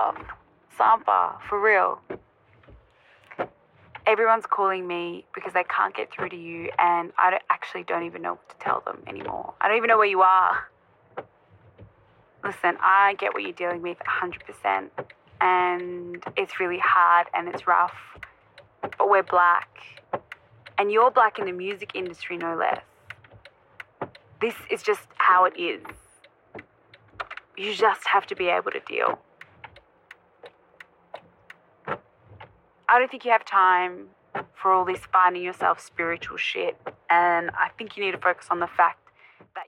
stuff. Sampa, for real. Everyone's calling me because they can't get through to you, and I don't even know what to tell them anymore. I don't even know where you are. Listen, I get what you're dealing with 100%, and it's really hard and it's rough, but we're black, and you're black in the music industry, no less. This is just how it is. You just have to be able to deal. I don't think you have time for all this finding yourself spiritual shit, and I think you need to focus on the fact that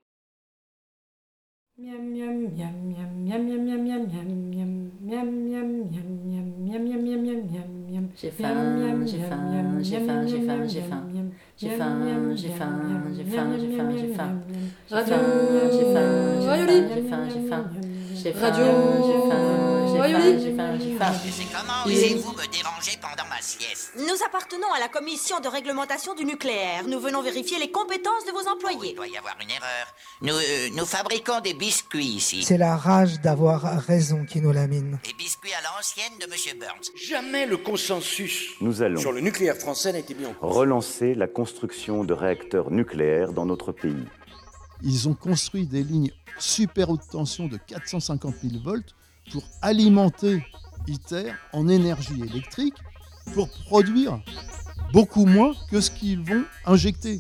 J'ai faim, j'ai faim, j'ai faim, j'ai faim, j'ai faim. J'ai faim, j'ai faim, j'ai faim, j'ai faim, j'ai faim. Radio, j'ai faim, j'ai faim, j'ai faim. J'ai faim, j'ai faim, j'ai faim, j'ai faim. C'est comment osez-vous me déranger pendant ma sieste? Nous appartenons à la commission de réglementation du nucléaire. Nous venons vérifier les compétences de vos employés. Il doit y avoir une erreur. Nous fabriquons des biscuits ici. C'est la rage d'avoir raison qui nous lamine. Des biscuits à l'ancienne de Monsieur Burns. Jamais le consensus Nous allons sur le nucléaire français n'a été mis en cause. relancer la construction de réacteurs nucléaires dans notre pays. Ils ont construit des lignes super haute tension de 450 000 volts pour alimenter ITER en énergie électrique pour produire beaucoup moins que ce qu'ils vont injecter.